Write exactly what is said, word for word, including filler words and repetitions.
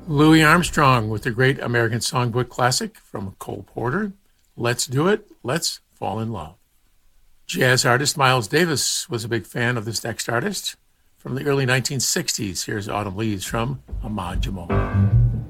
Louis Armstrong with the great American Songbook classic from Cole Porter, Let's Do It, Let's Fall in Love. Jazz artist Miles Davis was a big fan of this next artist. From the early nineteen sixties, here's Autumn Leaves from Ahmad Jamal.